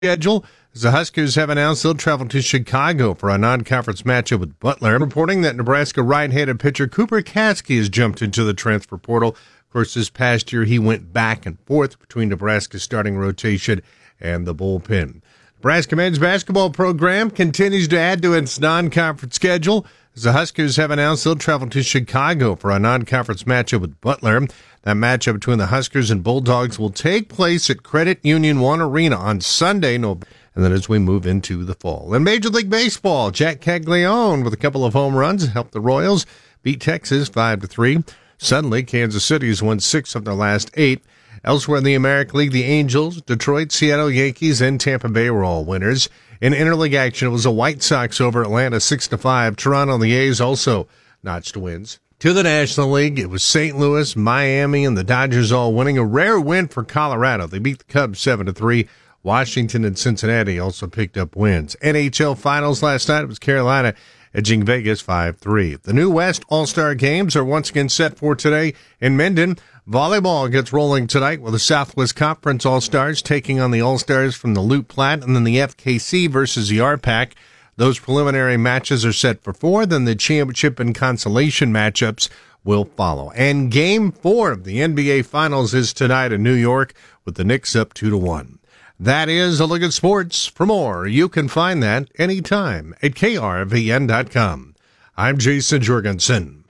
schedule. As the Huskers have announced they'll travel to Chicago for a non-conference matchup with Butler. Reporting that Nebraska right-handed pitcher Cooper Kasky has jumped into the transfer portal. Of course, this past year he went back and forth between Nebraska's starting rotation and the bullpen. Nebraska men's basketball program continues to add to its non-conference schedule. As the Huskers have announced they'll travel to Chicago for a non-conference matchup with Butler. That matchup between the Huskers and Bulldogs will take place at Credit Union One Arena on Sunday, and then as we move into the fall. In Major League Baseball, Jack Caglione with a couple of home runs helped the Royals beat Texas 5-3. Suddenly, Kansas City has won 6 of their last 8. Elsewhere in the American League, the Angels, Detroit, Seattle Yankees, and Tampa Bay were all winners. In interleague action, it was the White Sox over Atlanta 6-5. Toronto and the A's also notched wins. To the National League, it was St. Louis, Miami, and the Dodgers all winning. A rare win for Colorado. They beat the Cubs 7-3. Washington and Cincinnati also picked up wins. NHL Finals last night, it was Carolina edging Vegas 5-3. The New West All-Star Games are once again set for today in Minden. Volleyball gets rolling tonight with the Southwest Conference All-Stars taking on the All-Stars from the Loup Platte, and then the FKC versus the RPAC. Those preliminary matches are set for 4, then the championship and consolation matchups will follow. And Game 4 of the NBA Finals is tonight in New York with the Knicks up 2-1. That is a look at sports. For more, you can find that anytime at krvn.com. I'm Jason Jorgensen.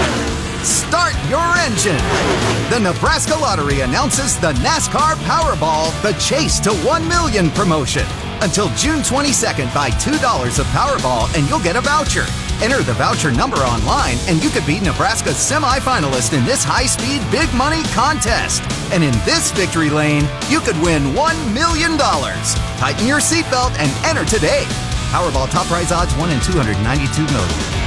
Start your engine. The Nebraska Lottery announces the NASCAR Powerball The Chase to 1 Million promotion. Until June 22nd, buy $2 of Powerball and you'll get a voucher. Enter the voucher number online and you could be Nebraska's semifinalist in this high-speed big money contest. And in this victory lane, you could win $1 million. Tighten your seatbelt and enter today. Powerball top prize odds 1 in 292 million.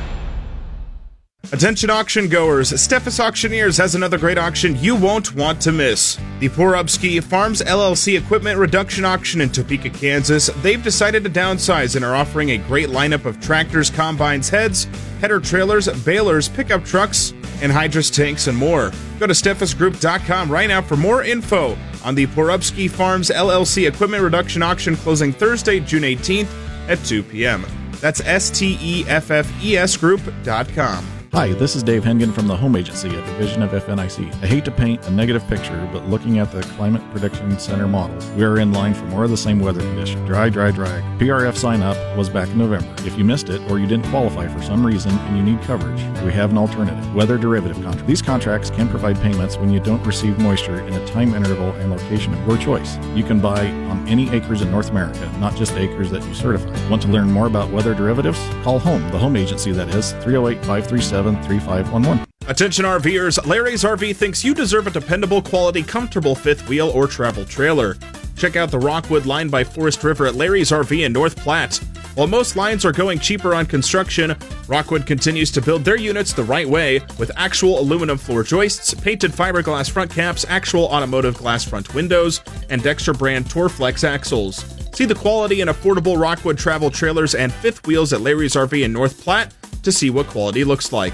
Attention auction goers, Steffes Auctioneers has another great auction you won't want to miss. The Porubsky Farms LLC Equipment Reduction Auction in Topeka, Kansas. They've decided to downsize and are offering a great lineup of tractors, combines, heads, header trailers, balers, pickup trucks, and hydrous tanks and more. Go to steffesgroup.com right now for more info on the Porubsky Farms LLC Equipment Reduction Auction closing Thursday, June 18th at 2 p.m. That's STEFFES Group.com. Hi, this is Dave Hengen from the Home Agency, a division of FNIC. I hate to paint a negative picture, but looking at the Climate Prediction Center models, we are in line for more of the same weather condition. Dry, dry, dry. PRF sign-up was back in November. If you missed it or you didn't qualify for some reason and you need coverage, we have an alternative. Weather derivative contract. These contracts can provide payments when you don't receive moisture in a time interval and location of your choice. You can buy on any acres in North America, not just acres that you certify. Want to learn more about weather derivatives? Call HOME, the Home Agency that is, 308-537-3511. Attention RVers, Larry's RV thinks you deserve a dependable, quality, comfortable fifth wheel or travel trailer. Check out the Rockwood line by Forest River at Larry's RV in North Platte. While most lines are going cheaper on construction, Rockwood continues to build their units the right way with actual aluminum floor joists, painted fiberglass front caps, actual automotive glass front windows, and Dexter brand Torflex axles. See the quality and affordable Rockwood travel trailers and fifth wheels at Larry's RV in North Platte to see what quality looks like.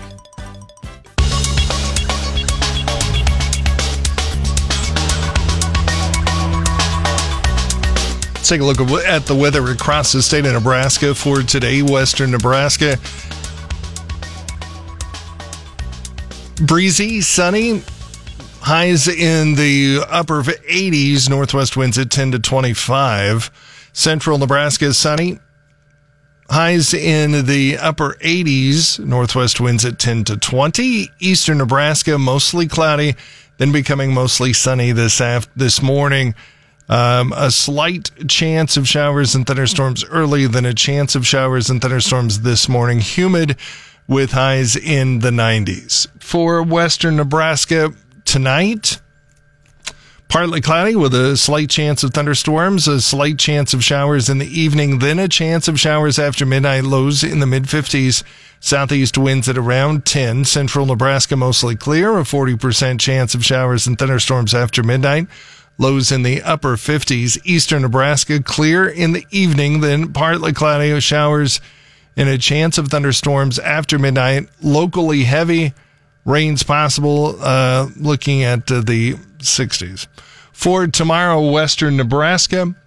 Let's take a look at the weather across the state of Nebraska for today. Western Nebraska. Breezy, sunny, highs in the upper 80s, northwest winds at 10 to 25. Central Nebraska, sunny, highs in the upper 80s, northwest winds at 10 to 20. Eastern Nebraska, mostly cloudy, then becoming mostly sunny this morning. A slight chance of showers and thunderstorms early, then a chance of showers and thunderstorms this morning. Humid with highs in the 90s. For western Nebraska tonight, partly cloudy with a slight chance of thunderstorms, a slight chance of showers in the evening, then a chance of showers after midnight, lows in the mid-50s. Southeast winds at around 10. Central Nebraska mostly clear, a 40% chance of showers and thunderstorms after midnight. Lows in the upper 50s. Eastern Nebraska clear in the evening, then partly cloudy with showers and a chance of thunderstorms after midnight. Locally heavy rains possible, looking at the 60s. For tomorrow, western Nebraska,